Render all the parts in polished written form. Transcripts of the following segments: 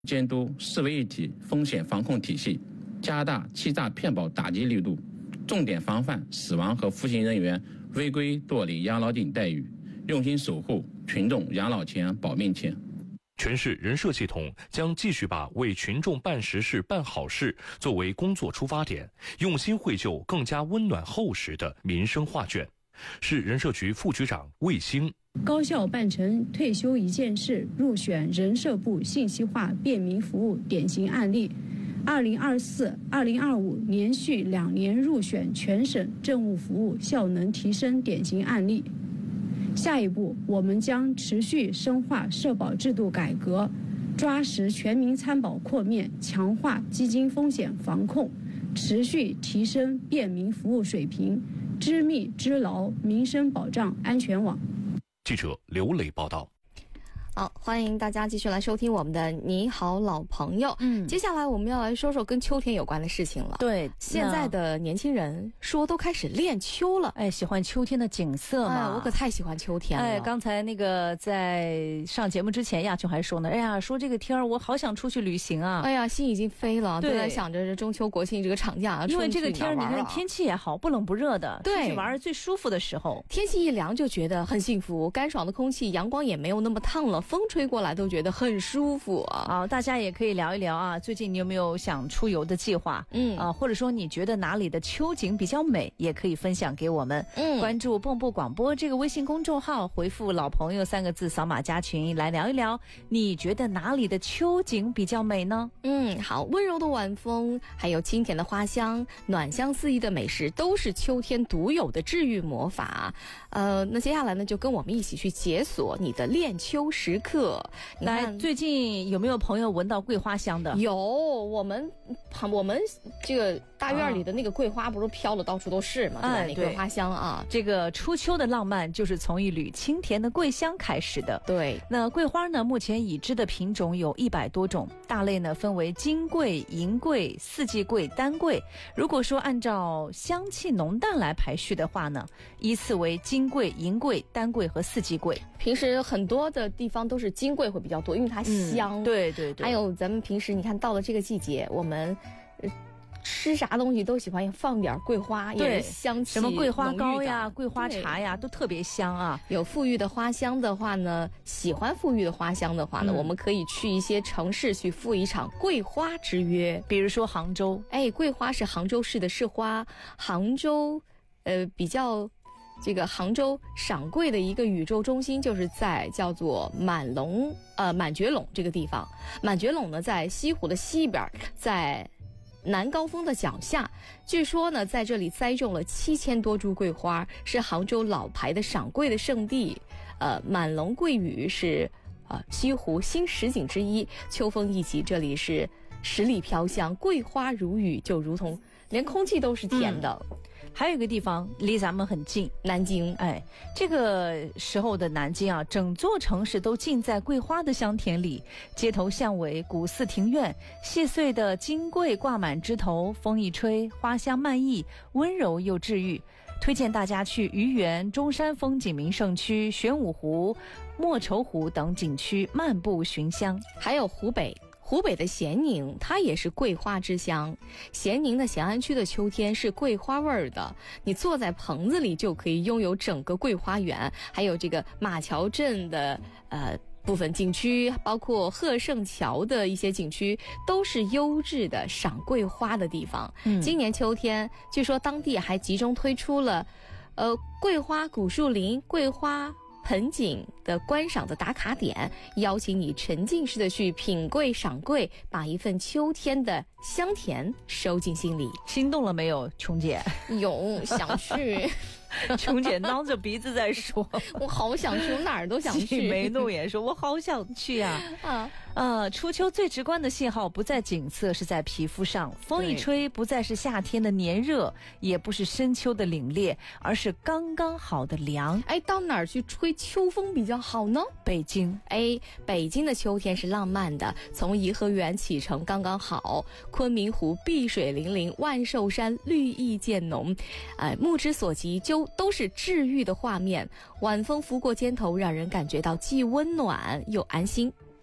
监督四位一体风险防控体系，加大欺诈骗保打击力度，重点防范死亡和服刑人员违规夺理养老金待遇，用心守护群众养老钱保命钱。 全市人社系统将继续把为群众办实事、办好事作为工作出发点，用心绘就更加温暖厚实的民生画卷。市人社局副局长魏兴。 高效办成退休一件事入选人社部信息化便民服务典型案例，2024、2025连续2年入选全省政务服务效能提升典型案例。下一步，我们将持续深化社保制度改革，抓实全民参保扩面，强化基金风险防控，持续提升便民服务水平，织密织牢民生保障安全网。 记者刘磊报道。 好，欢迎大家继续来收听我们的你好老朋友。接下来我们要来说说跟秋天有关的事情了。 对， 现在的年轻人说都开始恋秋了。 喜欢秋天的景色嘛。 我可太喜欢秋天了。 刚才那个在上节目之前，亚琼还说呢，说这个天儿我好想出去旅行啊。 心已经飞了，都在想着中秋国庆这个长假， 因为这个天儿你看天气也好，不冷不热的，出去玩最舒服的时候。 天气一凉就觉得很幸福，干爽的空气，阳光也没有那么烫了，风吹过来都觉得很舒服啊。 好，大家也可以聊一聊啊，最近你有没有想出游的计划？或者说你觉得哪里的秋景比较美，也可以分享给我们。关注蹦蹦广播这个微信公众号，回复老朋友3个字，扫码加群来聊一聊，你觉得哪里的秋景比较美呢？ 好，温柔的晚风，还有清甜的花香，暖香四溢的美食，都是秋天独有的治愈魔法。那接下来呢，就跟我们一起去解锁你的恋秋时刻。 来，最近有没有朋友闻到桂花香的？ 有，我们这个大院里的那个桂花不是飘的到处都是嘛，对吧？那桂花香啊， 这个初秋的浪漫就是从一缕清甜的桂香开始的。 对， 那桂花呢，目前已知的品种有100多种，大类呢分为金桂、银桂、四季桂、丹桂。如果说按照香气浓淡来排序的话呢，依次为金桂、银桂、丹桂和四季桂。 平时很多的地方都是金桂会比较多，因为它香。 对。 还有咱们平时你看到了这个季节，我们吃啥东西都喜欢放点桂花，也是香气， 什么桂花糕呀、桂花茶呀，都特别香啊。 有馥郁的花香的话呢，喜欢馥郁的花香的话呢，我们可以去一些城市去赴一场桂花之约， 比如说杭州。 桂花是杭州市的市花，杭州比较这个杭州赏桂的一个宇宙中心就是在叫做满觉陇这个地方。满觉陇呢在西湖的西边，在南高峰的脚下。据说呢在这里栽种了7000多株桂花，是杭州老牌的赏桂的圣地。满陇桂屿是西湖新十景之一，秋风一起，这里是十里飘香，桂花如雨，就如同连空气都是甜的。 还有一个地方离咱们很近， 南京。 这个时候的南京啊，整座城市都浸在桂花的香甜里，街头巷尾、古寺庭院，细碎的金桂挂满枝头，风一吹，花香漫溢，温柔又治愈。推荐大家去愚园、中山风景名胜区、玄武湖、莫愁湖等景区漫步寻香。 还有湖北的咸宁，它也是桂花之乡。咸宁的咸安区的秋天是桂花味儿的，你坐在棚子里就可以拥有整个桂花园。还有这个马桥镇的部分景区，包括鹤盛桥的一些景区，都是优质的赏桂花的地方。今年秋天，据说当地还集中推出了桂花古树林、桂花盆景的观赏的打卡点，邀请你沉浸式的去品桂赏桂，把一份秋天的香甜收进心里。 心动了没有，琼姐？ 有，想去。 琼姐挠着鼻子在说我好想去，我哪儿都想去。 挤眉弄眼说我好想去啊。初秋最直观的信号不在景色，是在皮肤上。风一吹，不再是夏天的炎热，也不是深秋的凛冽，而是刚刚好的凉。 到哪儿去吹秋风比较好呢？ 北京。 北京的秋天是浪漫的，从颐和园启程刚刚好，昆明湖碧水粼粼，万寿山绿意渐浓，目之所及都是治愈的画面。晚风拂过肩头，让人感觉到既温暖又安心。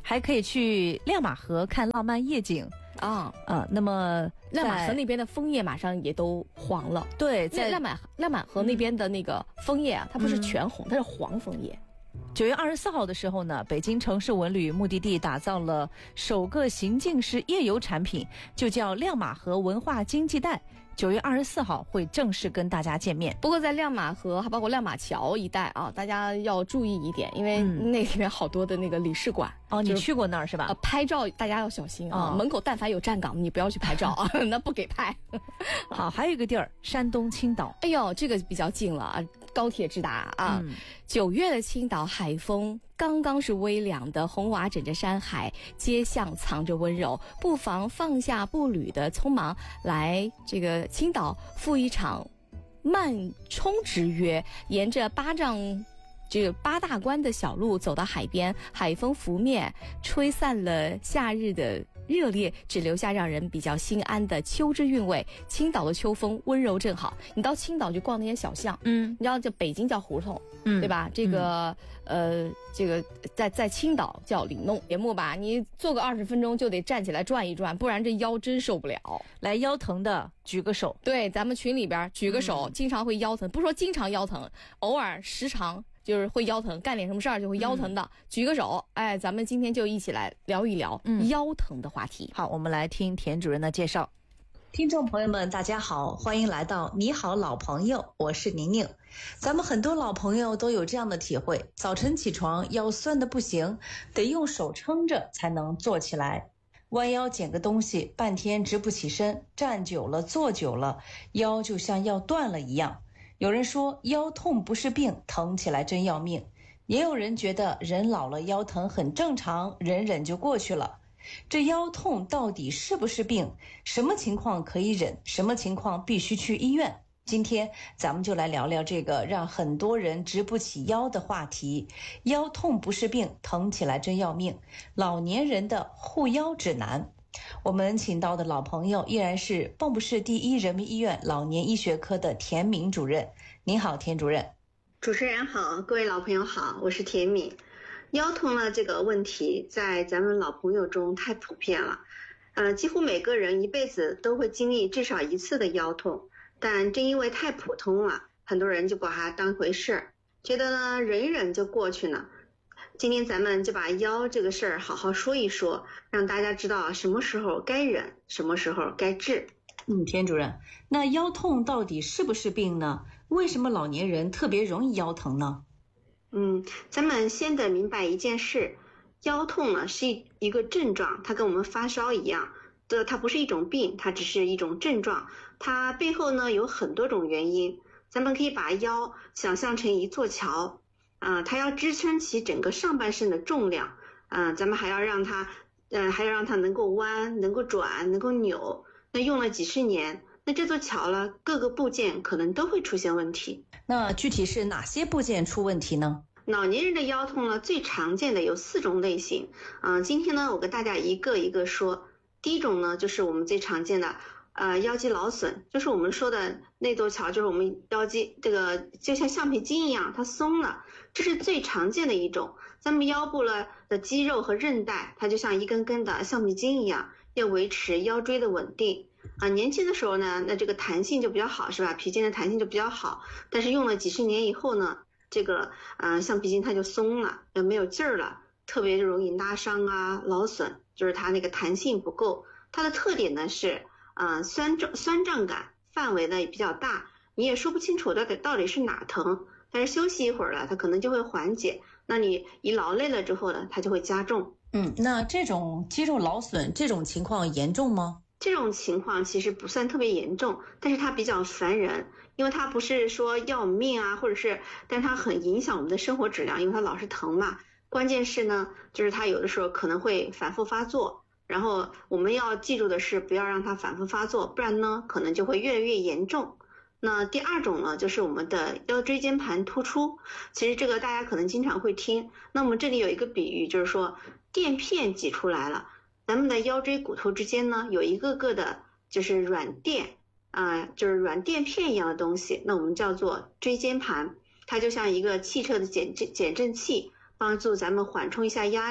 还可以去亮马河看浪漫夜景那么亮马河那边的枫叶马上也都黄了。 对，在亮马河那边的那个枫叶啊，它不是全红，它是黄枫叶。 9月24号的时候呢，北京城市文旅目的地打造了首个行进式夜游产品，就叫亮马河文化经济带。9月24号会正式跟大家见面。 不过在亮马河还包括亮马桥一带啊，大家要注意一点，因为那里面好多的那个领事馆。 你去过那儿是吧？ 拍照大家要小心啊，门口但凡有站岗，你不要去拍照啊，那不给拍。 好，还有一个地儿，山东青岛。 哎呦，这个比较近了啊，高铁直达啊。9月的青岛海风刚刚是微凉的，红瓦枕着山海，街巷藏着温柔，不妨放下步履的匆忙，来这个青岛赴一场慢冲之约，沿着八大关的小路走到海边，海风拂面，吹散了夏日的热烈，只留下让人比较心安的秋之韵味。青岛的秋风温柔正好，你到青岛去逛那些小巷，你知道这北京叫胡同，对吧？这个在青岛叫里弄节目吧，你坐个20分钟就得站起来转一转，不然这腰真受不了。 来腰疼的举个手， 对，咱们群里边举个手，经常会腰疼，不是说经常腰疼，偶尔时常就是会腰疼，干点什么事儿就会腰疼的，举个手。哎，咱们今天就一起来聊一聊腰疼的话题。 好，我们来听田主任的介绍。 听众朋友们大家好，欢迎来到你好老朋友，我是宁宁。咱们很多老朋友都有这样的体会，早晨起床腰酸的不行，得用手撑着才能坐起来，弯腰捡个东西半天直不起身，站久了坐久了腰就像要断了一样。有人说腰痛不是病，疼起来真要命，也有人觉得人老了腰疼很正常，忍忍就过去了。这腰痛到底是不是病？什么情况可以忍？什么情况必须去医院？今天咱们就来聊聊这个让很多人直不起腰的话题。腰痛不是病，疼起来真要命，老年人的护腰指南。我们请到的老朋友依然是蚌埠市第一人民医院老年医学科的田敏主任。您好，田主任。 主持人好，各位老朋友好，我是田敏。腰痛呢这个问题在咱们老朋友中太普遍了，几乎每个人一辈子都会经历至少一次的腰痛，但正因为太普通了，很多人就把它当回事儿，觉得呢忍一忍就过去了。今天咱们就把腰这个事儿好好说一说，让大家知道什么时候该忍，什么时候该治。 田主任，那腰痛到底是不是病呢？为什么老年人特别容易腰疼呢？ 咱们先得明白一件事，腰痛呢是一个症状，它跟我们发烧一样的，它不是一种病，它只是一种症状，它背后呢有很多种原因。咱们可以把腰想象成一座桥，它要支撑起整个上半身的重量，咱们还要让它能够弯，能够转，能够扭。那用了几十年，那这座桥了，各个部件可能都会出现问题。 那具体是哪些部件出问题呢？ 老年人的腰痛呢，最常见的有4种类型。今天呢，我跟大家一个一个说。第一种呢，就是我们最常见的腰肌劳损，就是我们说的那座桥，就是我们腰肌这个就像橡皮筋一样，它松了，这是最常见的一种。咱们腰部的肌肉和韧带，它就像一根根的橡皮筋一样，要维持腰椎的稳定。年轻的时候呢，那这个弹性就比较好，是吧？皮筋的弹性就比较好。但是用了几十年以后呢，这个橡皮筋它就松了，也没有劲儿了，特别容易拉伤啊、劳损，就是它那个弹性不够。它的特点呢是酸胀感，范围呢也比较大，你也说不清楚到底是哪疼，但是休息一会儿了，它可能就会缓解。那你一劳累了之后呢，它就会加重。 那这种肌肉劳损这种情况严重吗？ 这种情况其实不算特别严重，但是它比较烦人，因为它不是说要我们命啊，但是它很影响我们的生活质量，因为它老是疼嘛。关键是呢，就是它有的时候可能会反复发作，然后我们要记住的是不要让它反复发作，不然呢可能就会越来越严重。那第二种呢，就是我们的腰椎间盘突出，其实这个大家可能经常会听。那我们这里有一个比喻，就是说垫片挤出来了，咱们的腰椎骨头之间呢有一个个的就是软垫就是软垫片一样的东西，那我们叫做椎间盘，它就像一个汽车的减震器，帮助咱们缓冲一下压力。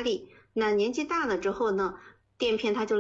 那年纪大了之后呢，垫片它就